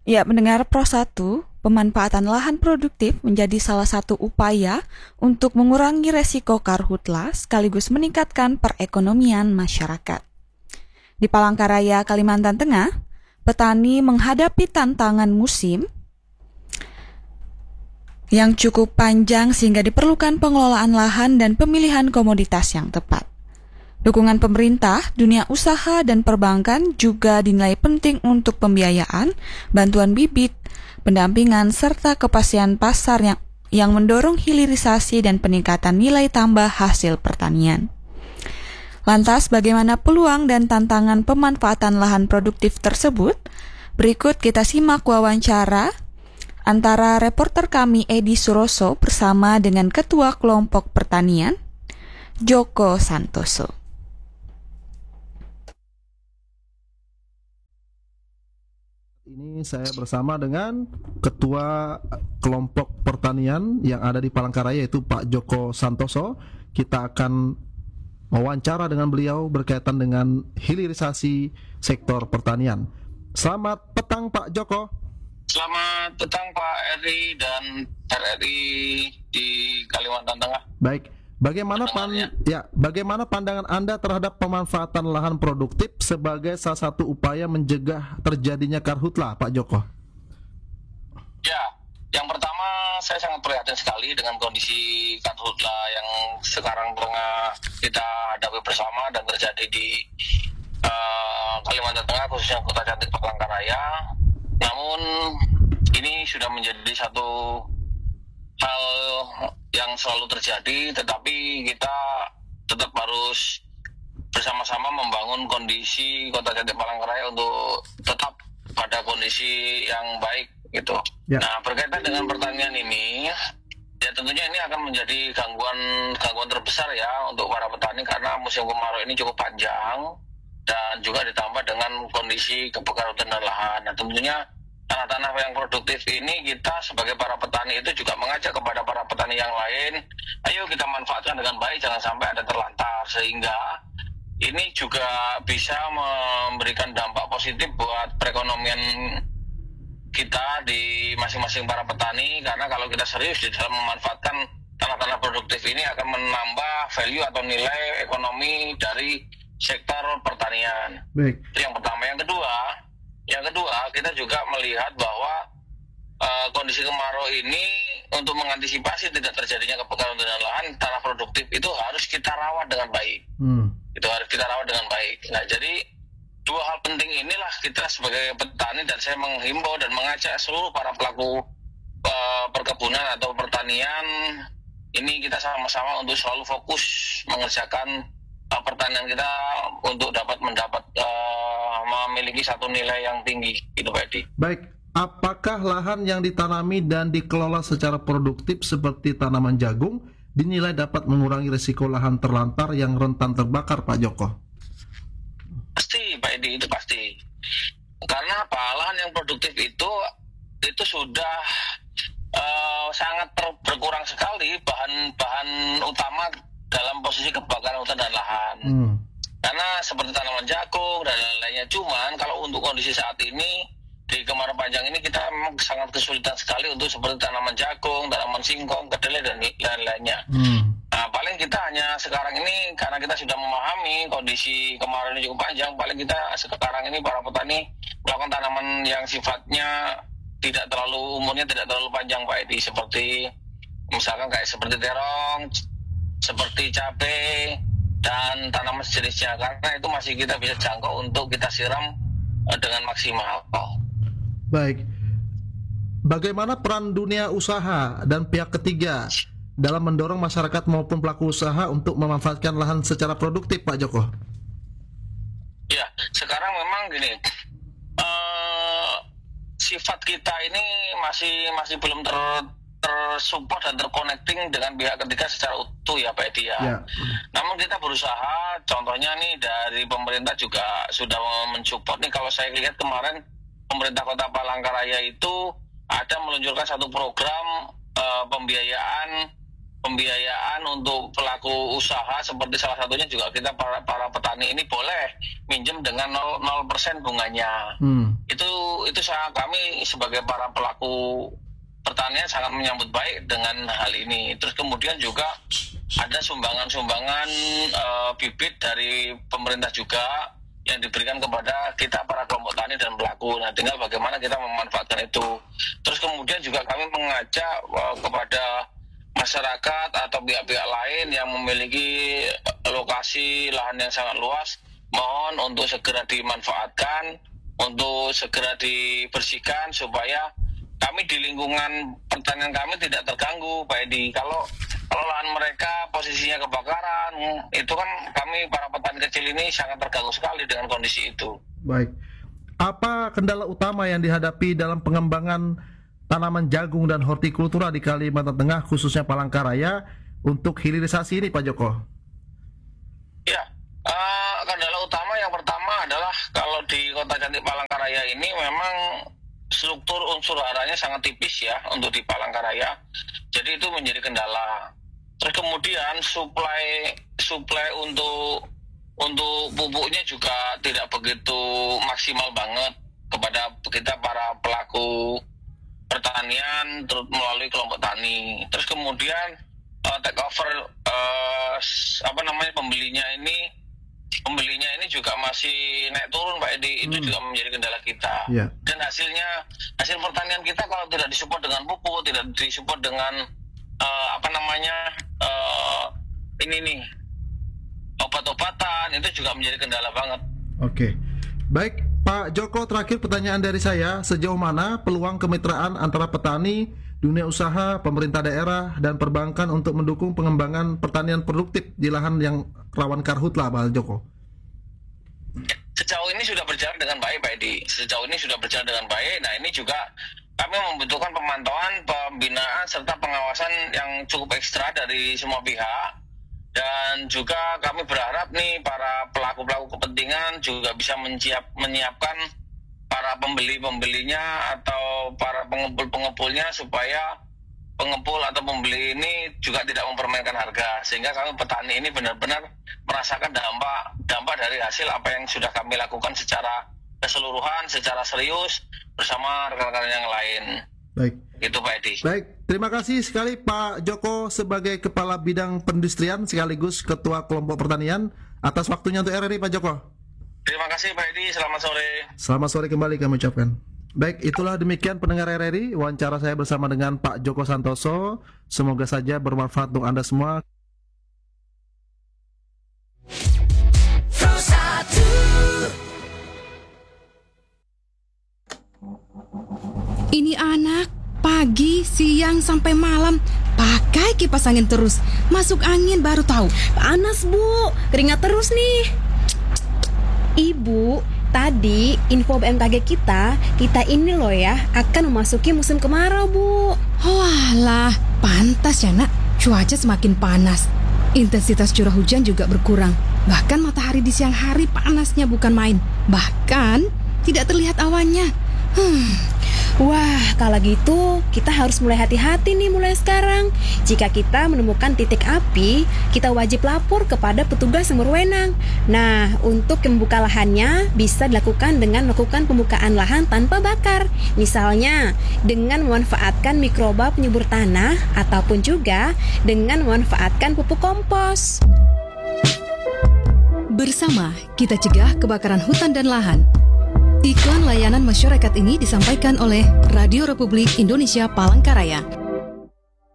Ya, mendengar Pro 1, pemanfaatan lahan produktif menjadi salah satu upaya untuk mengurangi resiko karhutla sekaligus meningkatkan perekonomian masyarakat. Di Palangkaraya, Kalimantan Tengah, petani menghadapi tantangan musim yang cukup panjang sehingga diperlukan pengelolaan lahan dan pemilihan komoditas yang tepat. Dukungan pemerintah, dunia usaha, dan perbankan juga dinilai penting untuk pembiayaan, bantuan bibit, pendampingan, serta kepastian pasar yang mendorong hilirisasi dan peningkatan nilai tambah hasil pertanian. Lantas, bagaimana peluang dan tantangan pemanfaatan lahan produktif tersebut? Berikut kita simak wawancara antara reporter kami Edi Suroso bersama dengan Ketua Kelompok Pertanian, Joko Santoso. Ini saya bersama dengan Ketua Kelompok Pertanian yang ada di Palangkaraya, yaitu Pak Joko Santoso. Kita akan wawancara dengan beliau berkaitan dengan hilirisasi sektor pertanian. Selamat petang Pak Joko. Selamat petang Pak Eri dan RRI di Kalimantan Tengah. Baik. Bagaimana pandangan Anda terhadap pemanfaatan lahan produktif sebagai salah satu upaya mencegah terjadinya karhutla, Pak Joko? Ya, yang pertama saya sangat prihatin sekali dengan kondisi karhutla yang sekarang tengah kita hadapi bersama dan terjadi di Kalimantan Tengah, khususnya Kota Cantik Palangkaraya. Namun ini sudah menjadi satu hal yang selalu terjadi, tetapi kita tetap harus bersama-sama membangun kondisi Kota Cantik Palangkaraya untuk tetap pada kondisi yang baik gitu. Ya. Nah, berkaitan dengan pertanian ini, ya tentunya ini akan menjadi gangguan terbesar ya untuk para petani karena musim kemarau ini cukup panjang dan juga ditambah dengan kondisi kebakaran dan lahan. Nah, tentunya tanah-tanah yang produktif ini kita sebagai para petani itu juga mengajak kepada para petani yang lain, ayo kita manfaatkan dengan baik, jangan sampai ada terlantar, sehingga ini juga bisa memberikan dampak positif buat perekonomian kita di masing-masing para petani, karena kalau kita serius di dalam memanfaatkan tanah-tanah produktif ini akan menambah value atau nilai ekonomi dari sektor pertanian. Baik. Itu yang pertama. Yang kedua, kita juga melihat bahwa kondisi kemarau ini untuk mengantisipasi tidak terjadinya kebakaran dan lahan, tanah produktif itu harus kita rawat dengan baik. Itu harus kita rawat dengan baik. Nah, jadi dua hal penting inilah kita sebagai petani, dan saya menghimbau dan mengajak seluruh para pelaku perkebunan atau pertanian ini kita sama-sama untuk selalu fokus mengerjakan pertanian kita untuk dapat memiliki satu nilai yang tinggi, gitu Pak Edi. Baik, apakah lahan yang ditanami dan dikelola secara produktif seperti tanaman jagung dinilai dapat mengurangi risiko lahan terlantar yang rentan terbakar, Pak Joko? Pasti Pak Edi, itu pasti. Karena apa? Lahan yang produktif itu sudah sangat berkurang sekali bahan utama dalam posisi kebakaran hutan dan lahan. Karena seperti tanaman jagung dan lain-lainnya. Cuman kalau untuk kondisi saat ini di kemarau panjang ini kita memang sangat kesulitan sekali untuk seperti tanaman jagung, tanaman singkong, kedelai dan lain-lainnya. Nah, paling kita hanya sekarang ini karena kita sudah memahami kondisi kemarau ini cukup panjang, paling kita sekarang ini para petani melakukan tanaman yang sifatnya umurnya tidak terlalu panjang Pak Edi, seperti misalkan kayak seperti terong, seperti cabai dan tanaman sejenisnya, karena itu masih kita bisa jangkau untuk kita siram dengan maksimal. Baik, bagaimana peran dunia usaha dan pihak ketiga dalam mendorong masyarakat maupun pelaku usaha untuk memanfaatkan lahan secara produktif, Pak Joko? Ya, sekarang memang gini, sifat kita ini masih belum tersupport dan terconnecting dengan pihak ketiga secara utuh ya Pak Edi ya. Namun kita berusaha, contohnya nih dari pemerintah juga sudah mensupport nih. Kalau saya lihat kemarin pemerintah Kota Palangkaraya itu ada meluncurkan satu program pembiayaan untuk pelaku usaha, seperti salah satunya juga kita para petani ini boleh minjem dengan 0% bunganya. kami sebagai para pelaku pertanian sangat menyambut baik dengan hal ini. Terus kemudian juga ada sumbangan-sumbangan bibit dari pemerintah juga yang diberikan kepada kita para kelompok tani dan pelaku. Nah, tinggal bagaimana kita memanfaatkan itu. Terus kemudian juga kami mengajak kepada masyarakat atau pihak-pihak lain yang memiliki lokasi lahan yang sangat luas, mohon untuk segera dimanfaatkan, untuk segera dibersihkan supaya kami di lingkungan pertanian kami tidak terganggu, Pak Edi. Kalau lahan mereka posisinya kebakaran, itu kan kami para petani kecil ini sangat terganggu sekali dengan kondisi itu. Baik. Apa kendala utama yang dihadapi dalam pengembangan tanaman jagung dan hortikultura di Kalimantan Tengah, khususnya Palangkaraya, untuk hilirisasi ini, Pak Joko? Ya, kendala utama yang pertama adalah kalau di Kota Cantik Palangkaraya ini memang struktur unsur haranya sangat tipis ya untuk di Palangkaraya. Jadi itu menjadi kendala. Terus kemudian suplai untuk pupuknya juga tidak begitu maksimal banget kepada kita para pelaku pertanian terus melalui kelompok tani. Terus kemudian take over pembelinya ini juga masih naik turun, Pak Edi. Itu juga menjadi kendala kita. Yeah. Dan hasil pertanian kita kalau tidak disupport dengan pupuk, tidak disupport dengan obat-obatan, itu juga menjadi kendala banget. Oke. Baik, Pak Joko, terakhir pertanyaan dari saya, sejauh mana peluang kemitraan antara petani, dunia usaha, pemerintah daerah, dan perbankan untuk mendukung pengembangan pertanian produktif di lahan yang rawan karhutla, Pak Joko? Sejauh ini sudah berjalan dengan baik, Pak Edi. Nah, ini juga kami membutuhkan pemantauan, pembinaan, serta pengawasan yang cukup ekstra dari semua pihak. Dan juga kami berharap nih para pelaku-pelaku kepentingan juga bisa menyiapkan para pembeli-pembelinya atau para pengepul-pengepulnya supaya pengepul atau pembeli ini juga tidak mempermainkan harga, sehingga kami petani ini benar-benar merasakan dampak dari hasil apa yang sudah kami lakukan secara keseluruhan, secara serius bersama rekan-rekan yang lain. Baik. Itu, Pak Edi. Baik, terima kasih sekali Pak Joko sebagai Kepala Bidang Perindustrian sekaligus Ketua Kelompok Pertanian atas waktunya untuk RRI, Pak Joko. Terima kasih, Pak Edi. Selamat sore. Selamat sore kembali kami ucapkan. Baik, itulah demikian pendengar RRI, wawancara saya bersama dengan Pak Joko Santoso. Semoga saja bermanfaat untuk Anda semua. Ini anak pagi, siang, sampai malam pakai kipas angin terus. Masuk angin baru tahu. Panas, Bu. Keringat terus nih. Ibu, tadi info BMKG kita ini loh ya akan memasuki musim kemarau, Bu. Walah, pantas ya, Nak. Cuaca semakin panas. Intensitas curah hujan juga berkurang. Bahkan matahari di siang hari panasnya bukan main. Bahkan tidak terlihat awannya. Wah, kalau gitu kita harus mulai hati-hati nih mulai sekarang. Jika kita menemukan titik api, kita wajib lapor kepada petugas yang berwenang. Nah, untuk membuka lahannya bisa dilakukan dengan melakukan pembukaan lahan tanpa bakar. Misalnya, dengan memanfaatkan mikroba penyubur tanah ataupun juga dengan memanfaatkan pupuk kompos. Bersama, kita cegah kebakaran hutan dan lahan. Iklan layanan masyarakat ini disampaikan oleh Radio Republik Indonesia Palangkaraya.